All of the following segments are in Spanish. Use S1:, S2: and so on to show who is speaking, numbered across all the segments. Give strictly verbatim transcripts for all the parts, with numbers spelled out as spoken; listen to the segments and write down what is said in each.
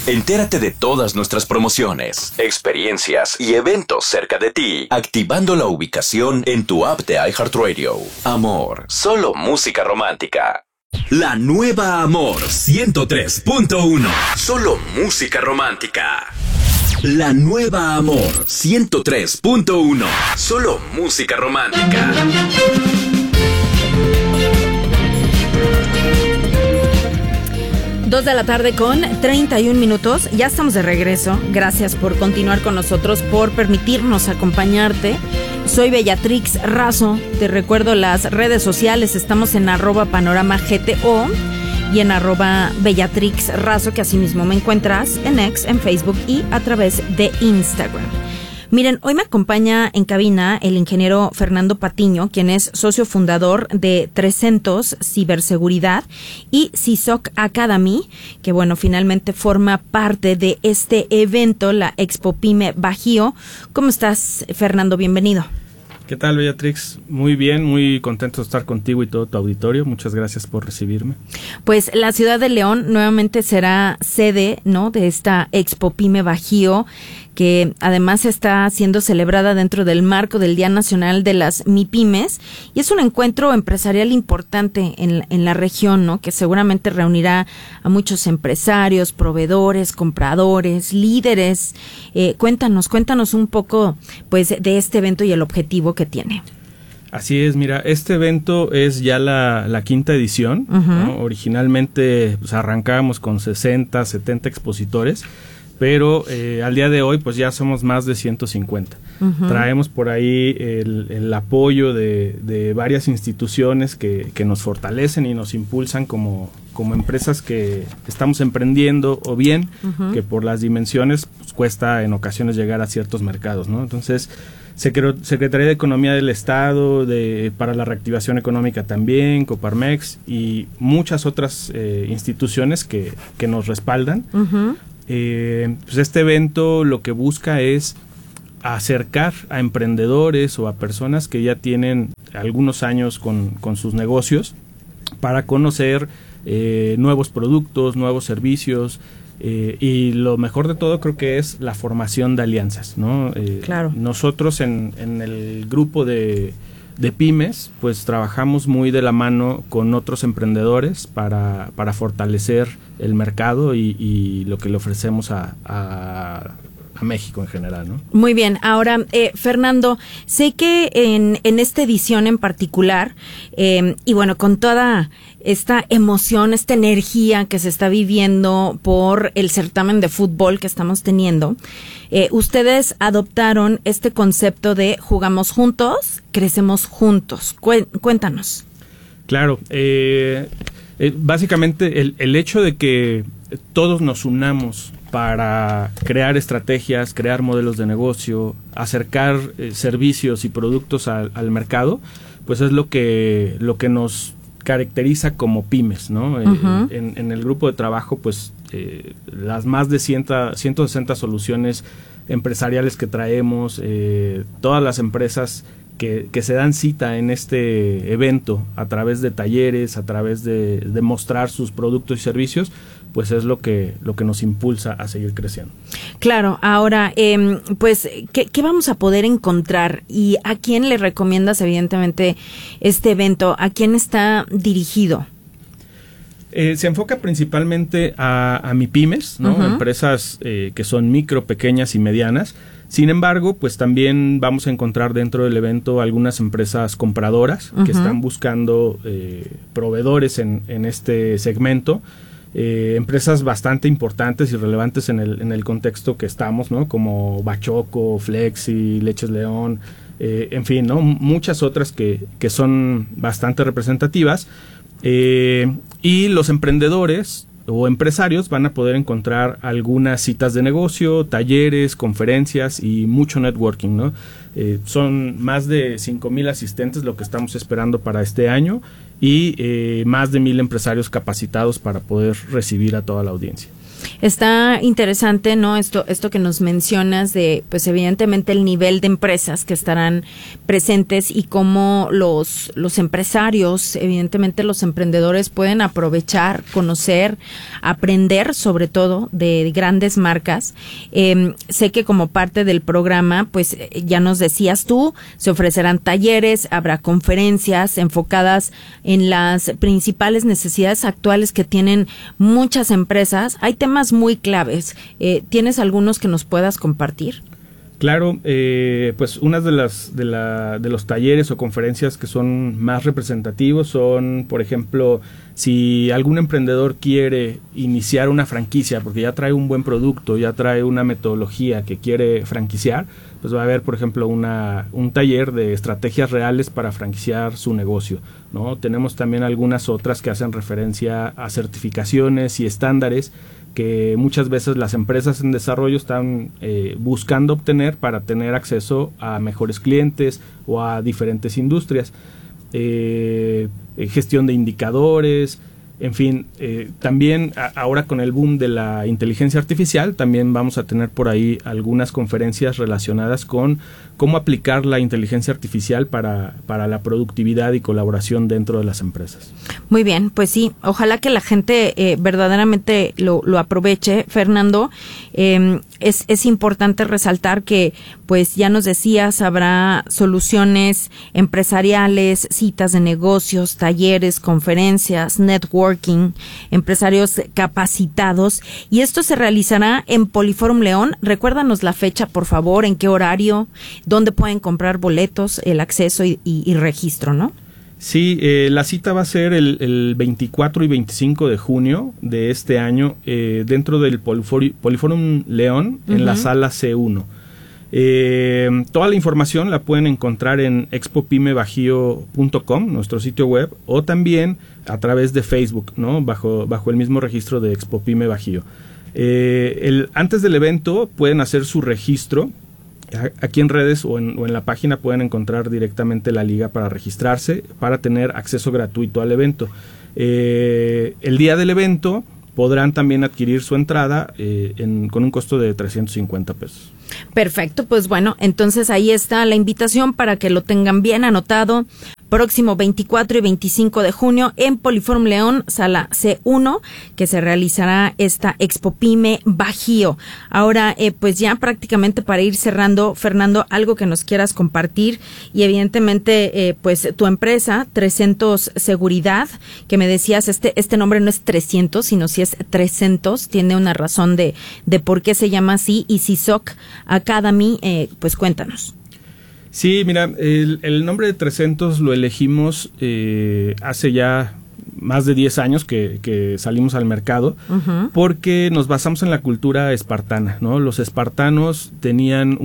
S1: Entérate de todas nuestras promociones, experiencias y eventos cerca de ti, activando la ubicación en tu app de iHeartRadio. Amor, solo música romántica. La nueva Amor ciento tres punto uno. Solo música romántica. La nueva Amor ciento tres punto uno. Solo música romántica.
S2: Dos de la tarde con treinta y un minutos. Ya estamos de regreso. Gracias por continuar con nosotros, por permitirnos acompañarte. Soy Bellatrix Razo. Te recuerdo las redes sociales. Estamos en arroba panorama G T O y en arroba Bellatrix Razo, que asimismo me encuentras en X, en Facebook y a través de Instagram. Miren, hoy me acompaña en cabina el ingeniero Fernando Patiño, quien es socio fundador de trescientos Ciberseguridad y C I S O C Academy, que bueno, finalmente forma parte de este evento, la Expo Pyme Bajío. ¿Cómo estás, Fernando? Bienvenido.
S3: ¿Qué tal, Bellatrix? Muy bien, muy contento de estar contigo y todo tu auditorio. Muchas gracias por recibirme.
S2: Pues la ciudad de León nuevamente será sede, ¿no?, de esta Expo Pyme Bajío, que además está siendo celebrada dentro del marco del Día Nacional de las MIPYMES, y es un encuentro empresarial importante en, en la región, ¿no?, que seguramente reunirá a muchos empresarios, proveedores, compradores, líderes. Eh, cuéntanos, cuéntanos un poco, pues, de este evento y el objetivo que tiene.
S3: Así es, mira, este evento es ya la, la quinta edición, uh-huh. ¿no? Originalmente pues, arrancábamos con sesenta, setenta expositores, pero eh, al día de hoy pues ya somos más de ciento cincuenta. Uh-huh. Traemos por ahí el, el apoyo de, de varias instituciones que, que nos fortalecen y nos impulsan como, como empresas que estamos emprendiendo, o bien uh-huh. que por las dimensiones pues, cuesta en ocasiones llegar a ciertos mercados, ¿no? Entonces, Secretaría de Economía del Estado, de para la Reactivación Económica también, Coparmex y muchas otras eh, instituciones que, que nos respaldan. Uh-huh. Eh, pues este evento lo que busca es acercar a emprendedores o a personas que ya tienen algunos años con, con sus negocios para conocer eh, nuevos productos, nuevos servicios. Eh, y lo mejor de todo creo que es la formación de alianzas, ¿no? Eh, claro. Nosotros en, en el grupo de, de pymes, pues trabajamos muy de la mano con otros emprendedores para, para fortalecer el mercado y, y lo que le ofrecemos a, a, a México en general, ¿no?
S2: Muy bien. Ahora, eh, Fernando, sé que en, en esta edición en particular, eh, y bueno, con toda esta emoción, esta energía que se está viviendo por el certamen de fútbol que estamos teniendo, eh, ustedes adoptaron este concepto de jugamos juntos, crecemos juntos. Cuéntanos.
S3: Claro, eh, eh, básicamente el, el hecho de que todos nos unamos para crear estrategias, crear modelos de negocio, acercar eh, servicios y productos al, al mercado, pues es lo que lo que nos caracteriza como pymes, ¿no? Uh-huh. Eh, en, en el grupo de trabajo, pues eh, las más de ciento sesenta soluciones empresariales que traemos, eh, todas las empresas que, que se dan cita en este evento a través de talleres, a través de, de mostrar sus productos y servicios, pues es lo que lo que nos impulsa a seguir creciendo.
S2: Claro, ahora, eh, pues, ¿qué, ¿qué vamos a poder encontrar? ¿Y a quién le recomiendas, evidentemente, este evento? ¿A quién está dirigido?
S3: Eh, se enfoca principalmente a, a MIPYMES, ¿no? Uh-huh. Empresas eh, que son micro, pequeñas y medianas. Sin embargo, pues también vamos a encontrar dentro del evento algunas empresas compradoras uh-huh. que están buscando eh, proveedores en, en este segmento. Eh, empresas bastante importantes y relevantes en el, en el contexto que estamos, ¿no? Como Bachoco, Flexi, Leches León, eh, en fin, ¿no? Muchas otras que, que son bastante representativas. Eh, y los emprendedores o empresarios van a poder encontrar algunas citas de negocio, talleres, conferencias y mucho networking, ¿no? Eh, son más de cinco mil asistentes lo que estamos esperando para este año y eh, más de mil empresarios capacitados para poder recibir a toda la audiencia.
S2: Está interesante, ¿no? Esto, esto que nos mencionas de, pues evidentemente el nivel de empresas que estarán presentes y cómo los, los empresarios, evidentemente los emprendedores pueden aprovechar, conocer, aprender sobre todo de grandes marcas. Eh, sé que como parte del programa, pues ya nos decías tú, se ofrecerán talleres, habrá conferencias enfocadas en las principales necesidades actuales que tienen muchas empresas. Hay temas muy claves. Eh, ¿Tienes algunos que nos puedas compartir?
S3: Claro, eh, pues una de las de, la, de los talleres o conferencias que son más representativos son, por ejemplo, si algún emprendedor quiere iniciar una franquicia porque ya trae un buen producto, ya trae una metodología que quiere franquiciar, pues va a haber, por ejemplo, una un taller de estrategias reales para franquiciar su negocio, ¿no? Tenemos también algunas otras que hacen referencia a certificaciones y estándares que muchas veces las empresas en desarrollo están eh, buscando obtener para tener acceso a mejores clientes o a diferentes industrias. Eh, eh, gestión de indicadores, en fin, eh, también a, ahora con el boom de la inteligencia artificial, también vamos a tener por ahí algunas conferencias relacionadas con cómo aplicar la inteligencia artificial para, para la productividad y colaboración dentro de las empresas.
S2: Muy bien, pues sí, ojalá que la gente eh, verdaderamente lo, lo aproveche, Fernando. Eh, es, es importante resaltar que, pues ya nos decías, habrá soluciones empresariales, citas de negocios, talleres, conferencias, networking, empresarios capacitados, y esto se realizará en Poliforum León. Recuérdanos la fecha, por favor, en qué horario, dónde pueden comprar boletos, el acceso y, y, y registro, ¿no?
S3: Sí, eh, la cita va a ser el, el veinticuatro y veinticinco de junio de este año eh, dentro del Poliforum, Poliforum León, uh-huh, en la sala C uno. Eh, toda la información la pueden encontrar en expo pyme bajío punto com, nuestro sitio web, o también a través de Facebook, ¿no? Bajo, bajo el mismo registro de Expo Pyme Bajío. Eh, el, antes del evento pueden hacer su registro. Aquí en redes o en, o en la página pueden encontrar directamente la liga para registrarse, para tener acceso gratuito al evento. Eh, el día del evento podrán también adquirir su entrada eh, en, con un costo de trescientos cincuenta pesos.
S2: Perfecto, pues bueno, entonces ahí está la invitación para que lo tengan bien anotado. Próximo veinticuatro y veinticinco de junio en Poliforum León, sala C uno, que se realizará esta Expo Pyme Bajío. Ahora, eh, pues ya prácticamente para ir cerrando, Fernando, algo que nos quieras compartir, y evidentemente, eh, pues tu empresa, trescientos Seguridad, que me decías, este este nombre no es trescientos, sino si es trescientos, tiene una razón de, de por qué se llama así, y C I S O C Academy, eh, pues cuéntanos.
S3: Sí, mira, el, el nombre de trescientos lo elegimos eh, hace ya más de diez años que, que salimos al mercado, uh-huh, porque nos basamos en la cultura espartana, ¿no? Los espartanos tenían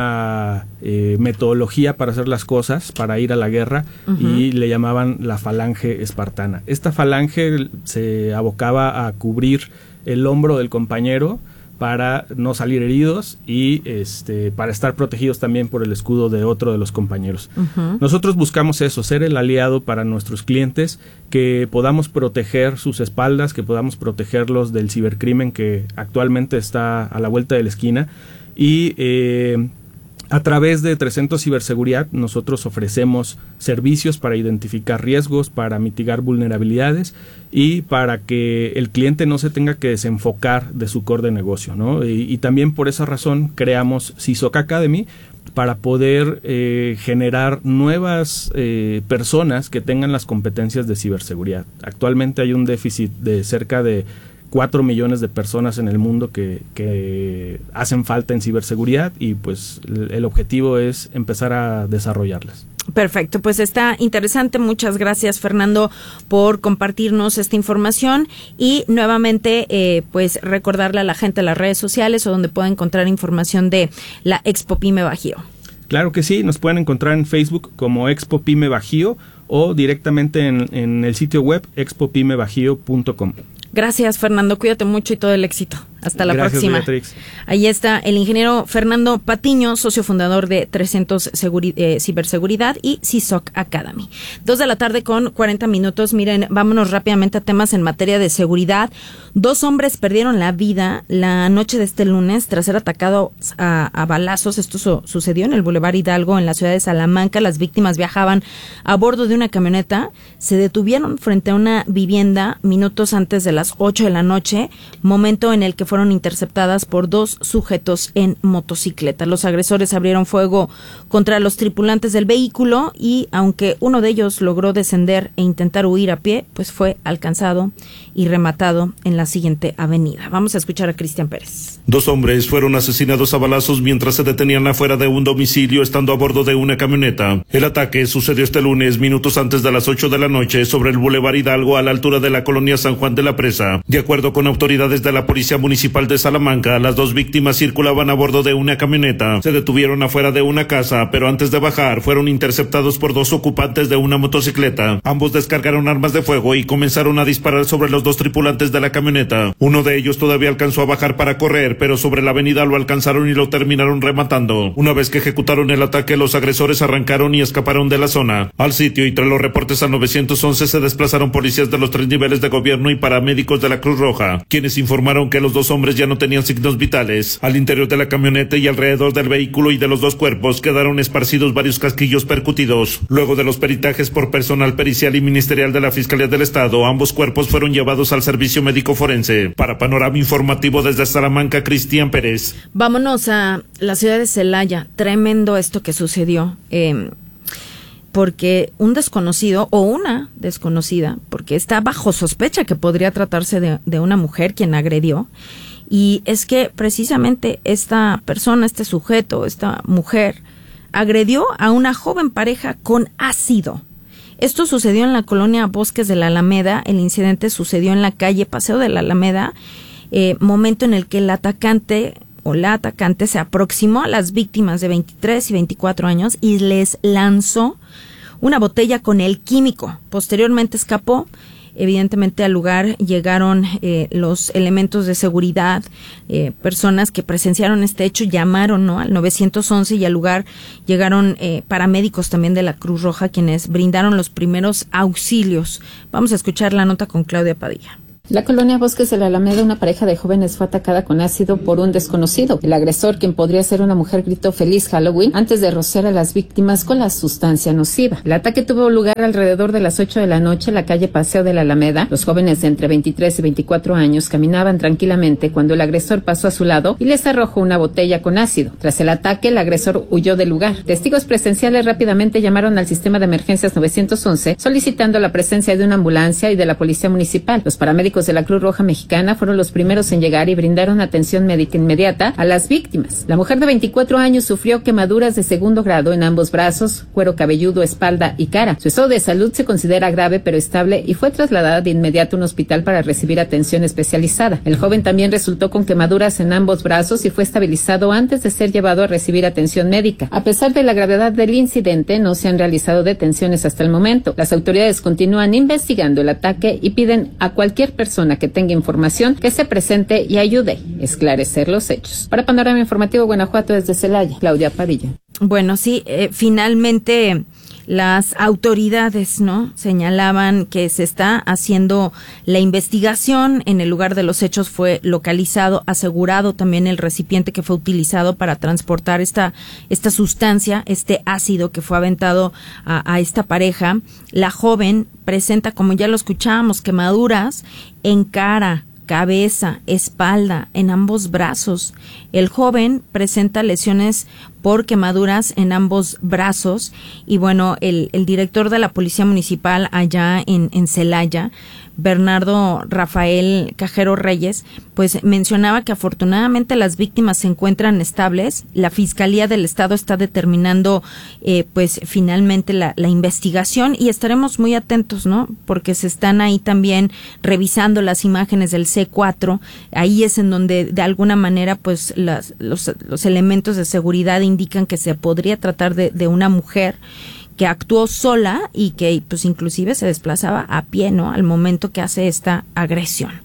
S3: una eh, metodología para hacer las cosas, para ir a la guerra, uh-huh, y le llamaban la falange espartana. Esta falange se abocaba a cubrir el hombro del compañero para no salir heridos y este para estar protegidos también por el escudo de otro de los compañeros. Uh-huh. Nosotros buscamos eso, ser el aliado para nuestros clientes, que podamos proteger sus espaldas, que podamos protegerlos del cibercrimen que actualmente está a la vuelta de la esquina, y eh, a través de trescientos Ciberseguridad nosotros ofrecemos servicios para identificar riesgos, para mitigar vulnerabilidades y para que el cliente no se tenga que desenfocar de su core de negocio, ¿no? Y, y también por esa razón creamos C I S O C Academy, para poder eh, generar nuevas eh, personas que tengan las competencias de ciberseguridad. Actualmente hay un déficit de cerca de cuatro millones de personas en el mundo que, que hacen falta en ciberseguridad, y pues el objetivo es empezar a desarrollarlas.
S2: Perfecto, pues está interesante. Muchas gracias, Fernando, por compartirnos esta información, y nuevamente eh, pues recordarle a la gente las redes sociales o donde pueda encontrar información de la Expo Pyme Bajío.
S3: Claro que sí, nos pueden encontrar en Facebook como Expo Pyme Bajío o directamente en, en el sitio web expo pyme bajío punto com.
S2: Gracias, Fernando, cuídate mucho y todo el éxito. Hasta la
S3: Gracias,
S2: próxima.
S3: Beatrix.
S2: Ahí está el ingeniero Fernando Patiño, socio fundador de trescientos Seguri- eh, Ciberseguridad y C I S O C Academy. Dos de la tarde con cuarenta minutos. Miren, vámonos rápidamente a temas en materia de seguridad. Dos hombres perdieron la vida la noche de este lunes tras ser atacados a, a balazos. Esto su- sucedió en el Boulevard Hidalgo, en la ciudad de Salamanca. Las víctimas viajaban a bordo de una camioneta. Se detuvieron frente a una vivienda minutos antes de las ocho de la noche, momento en el que fueron interceptadas por dos sujetos en motocicleta. Los agresores abrieron fuego contra los tripulantes del vehículo y, aunque uno de ellos logró descender e intentar huir a pie, pues fue alcanzado y rematado en la siguiente avenida. Vamos a escuchar a Cristian Pérez.
S4: Dos hombres fueron asesinados a balazos mientras se detenían afuera de un domicilio estando a bordo de una camioneta. El ataque sucedió este lunes, minutos antes de las ocho de la noche, sobre el Boulevard Hidalgo a la altura de la colonia San Juan de la Presa. De acuerdo con autoridades de la Policía Municipal de Salamanca, las dos víctimas circulaban a bordo de una camioneta. Se detuvieron afuera de una casa, pero antes de bajar fueron interceptados por dos ocupantes de una motocicleta. Ambos descargaron armas de fuego y comenzaron a disparar sobre los dos tripulantes de la camioneta. Uno de ellos todavía alcanzó a bajar para correr, pero sobre la avenida lo alcanzaron y lo terminaron rematando. Una vez que ejecutaron el ataque, los agresores arrancaron y escaparon de la zona. Al sitio y tras los reportes al nueve once se desplazaron policías de los tres niveles de gobierno y paramédicos de la Cruz Roja, quienes informaron que los dos hombres ya no tenían signos vitales. Al interior de la camioneta y alrededor del vehículo y de los dos cuerpos quedaron esparcidos varios casquillos percutidos. Luego de los peritajes por personal pericial y ministerial de la Fiscalía del Estado, ambos cuerpos fueron llevados al servicio médico forense. Para Panorama Informativo desde Salamanca, Cristian Pérez.
S2: Vámonos a la ciudad de Celaya. Tremendo esto que sucedió. Eh, porque un desconocido o una desconocida, porque está bajo sospecha que podría tratarse de, de una mujer quien agredió, y es que precisamente esta persona, este sujeto, esta mujer, agredió a una joven pareja con ácido. Esto sucedió en la colonia Bosques de la Alameda. El incidente sucedió en la calle Paseo de la Alameda, eh, momento en el que el atacante o la atacante se aproximó a las víctimas de veintitrés y veinticuatro años y les lanzó una botella con el químico. Posteriormente escapó. Evidentemente al lugar llegaron eh, los elementos de seguridad, eh, personas que presenciaron este hecho llamaron, ¿no?, al nueve once y al lugar llegaron eh, paramédicos también de la Cruz Roja, quienes brindaron los primeros auxilios. Vamos a escuchar la nota con Claudia Padilla.
S5: La colonia Bosques de la Alameda, una pareja de jóvenes fue atacada con ácido por un desconocido. El agresor, quien podría ser una mujer, gritó "Feliz Halloween" antes de rociar a las víctimas con la sustancia nociva. El ataque tuvo lugar alrededor de las ocho de la noche en la calle Paseo de la Alameda. Los jóvenes de entre veintitrés y veinticuatro años caminaban tranquilamente cuando el agresor pasó a su lado y les arrojó una botella con ácido. Tras el ataque, el agresor huyó del lugar. Testigos presenciales rápidamente llamaron al sistema de emergencias nueve once solicitando la presencia de una ambulancia y de la policía municipal. Los paramédicos de la Cruz Roja Mexicana fueron los primeros en llegar y brindaron atención médica inmediata a las víctimas. La mujer de veinticuatro años sufrió quemaduras de segundo grado en ambos brazos, cuero cabelludo, espalda y cara. Su estado de salud se considera grave pero estable y fue trasladada de inmediato a un hospital para recibir atención especializada. El joven también resultó con quemaduras en ambos brazos y fue estabilizado antes de ser llevado a recibir atención médica. A pesar de la gravedad del incidente, no se han realizado detenciones hasta el momento. Las autoridades continúan investigando el ataque y piden a cualquier persona persona que tenga información que se presente y ayude a esclarecer los hechos. Para Panorama Informativo Guanajuato, desde Celaya, Claudia Padilla.
S2: Bueno, sí, eh, finalmente las autoridades, ¿no?, señalaban que se está haciendo la investigación. En el lugar de los hechos fue localizado, asegurado también el recipiente que fue utilizado para transportar esta esta sustancia, este ácido que fue aventado a, a esta pareja. La joven presenta, como ya lo escuchábamos, quemaduras en cara, cabeza, espalda, en ambos brazos. El joven presenta lesiones por quemaduras en ambos brazos y bueno, el, el director de la Policía Municipal allá en, en Celaya, Bernardo Rafael Cajero Reyes, pues mencionaba que afortunadamente las víctimas se encuentran estables. La Fiscalía del Estado está determinando eh, pues finalmente la, la investigación y estaremos muy atentos, ¿no?, porque se están ahí también revisando las imágenes del C cuatro. Ahí es en donde de alguna manera pues las, los, los elementos de seguridad indican que se podría tratar de, de una mujer que actuó sola y que pues inclusive se desplazaba a pie, ¿no?, al momento que hace esta agresión.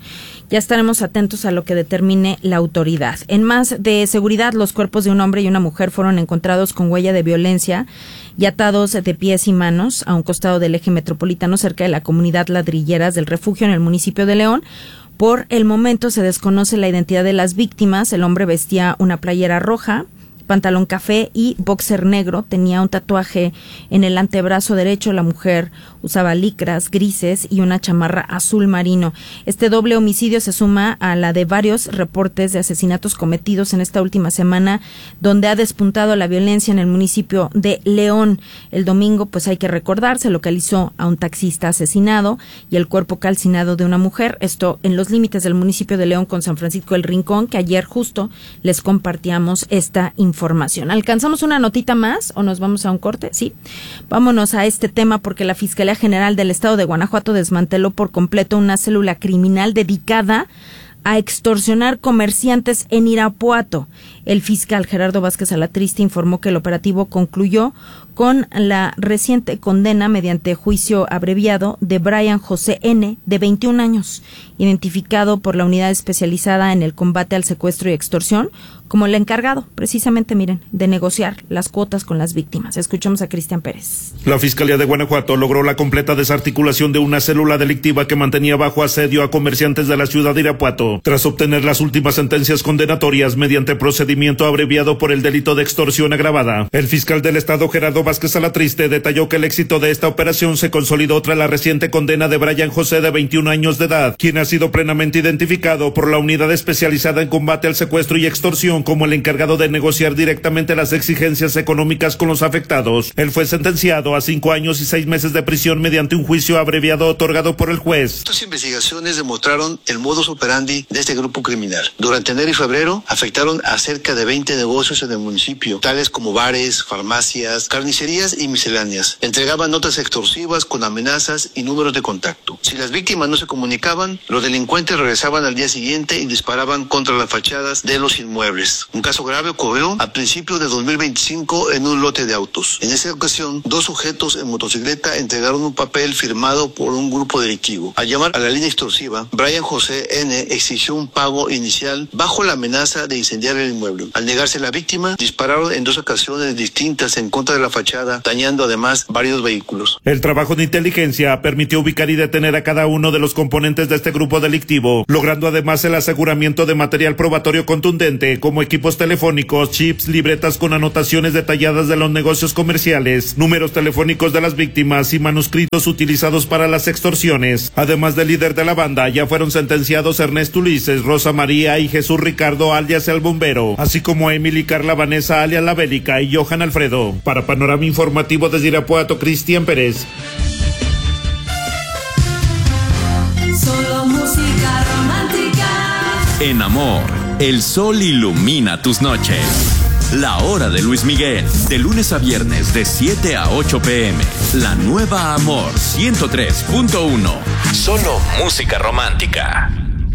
S2: Ya estaremos atentos a lo que determine la autoridad. En más de seguridad, los cuerpos de un hombre y una mujer fueron encontrados con huella de violencia y atados de pies y manos a un costado del eje metropolitano cerca de la comunidad Ladrilleras del Refugio en el municipio de León. Por el momento se desconoce la identidad de las víctimas. El hombre vestía una playera roja, pantalón café y boxer negro. Tenía un tatuaje en el antebrazo derecho. La mujer usaba licras grises y una chamarra azul marino. Este doble homicidio se suma a la de varios reportes de asesinatos cometidos en esta última semana, donde ha despuntado la violencia en el municipio de León. El domingo, pues hay que recordar, se localizó a un taxista asesinado y el cuerpo calcinado de una mujer. Esto en los límites del municipio de León con San Francisco del Rincón, que ayer justo les compartíamos esta información. Información. ¿Alcanzamos una notita más o nos vamos a un corte? Sí. Vámonos a este tema porque la Fiscalía General del Estado de Guanajuato desmanteló por completo una célula criminal dedicada a extorsionar comerciantes en Irapuato. El fiscal Gerardo Vázquez Alatriste informó que el operativo concluyó con la reciente condena mediante juicio abreviado de Brian José N., de veintiún años, identificado por la unidad especializada en el combate al secuestro y extorsión como el encargado, precisamente, miren, de negociar las cuotas con las víctimas. Escuchamos a Cristian Pérez.
S4: La Fiscalía de Guanajuato logró la completa desarticulación de una célula delictiva que mantenía bajo asedio a comerciantes de la ciudad de Irapuato, tras obtener las últimas sentencias condenatorias mediante procedimiento abreviado por el delito de extorsión agravada. El fiscal del Estado, Gerardo Vázquez Alatriste, detalló que el éxito de esta operación se consolidó tras la reciente condena de Brian José, de veintiún años de edad, quien ha sido plenamente identificado por la unidad especializada en combate al secuestro y extorsión como el encargado de negociar directamente las exigencias económicas con los afectados. Él fue sentenciado a cinco años y seis meses de prisión mediante un juicio abreviado otorgado por el juez.
S6: Estas investigaciones demostraron el modus operandi de este grupo criminal. Durante enero y febrero afectaron a cerca de veinte negocios en el municipio, tales como bares, farmacias, carnicerías y misceláneas. Entregaban notas extorsivas con amenazas y números de contacto. Si las víctimas no se comunicaban, los delincuentes regresaban al día siguiente y disparaban contra las fachadas de los inmuebles. Un caso grave ocurrió a principios de dos mil veinticinco en un lote de autos. En esa ocasión, dos sujetos en motocicleta entregaron un papel firmado por un grupo delictivo. Al llamar a la línea extorsiva, Brian José N. exigió un pago inicial bajo la amenaza de incendiar el inmueble. Al negarse la víctima, dispararon en dos ocasiones distintas en contra de la fachada, dañando además varios vehículos.
S4: El trabajo de inteligencia permitió ubicar y detener a cada uno de los componentes de este grupo delictivo, logrando además el aseguramiento de material probatorio contundente, como equipos telefónicos, chips, libretas con anotaciones detalladas de los negocios comerciales, números telefónicos de las víctimas y manuscritos utilizados para las extorsiones. Además del líder de la banda, ya fueron sentenciados Ernesto Ulises, Rosa María y Jesús Ricardo alias El Bombero, así como Emily Carla Vanessa alias La Bélica y Johan Alfredo. Para Panorama Informativo desde Irapuato, Cristian Pérez.
S7: Solo música romántica.
S1: En Amor, el sol ilumina tus noches. La hora de Luis Miguel, de lunes a viernes de siete a ocho pm. La nueva Amor ciento tres punto uno. Solo música romántica.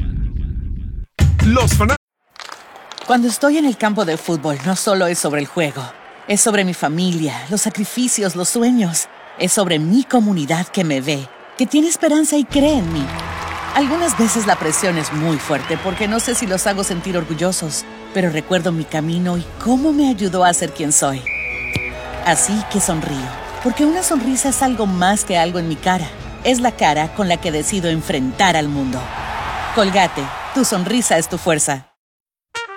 S8: Los fanáticos.
S9: Cuando estoy en el campo de fútbol, no solo es sobre el juego. Es sobre mi familia, los sacrificios, los sueños. Es sobre mi comunidad que me ve, que tiene esperanza y cree en mí. Algunas veces la presión es muy fuerte porque no sé si los hago sentir orgullosos, pero recuerdo mi camino y cómo me ayudó a ser quien soy. Así que sonrío, porque una sonrisa es algo más que algo en mi cara. Es la cara con la que decido enfrentar al mundo. Colgate, tu sonrisa es tu fuerza.